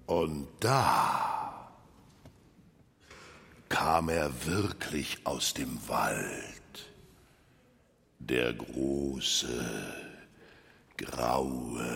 Und da kam er wirklich aus dem Wald, der große, graue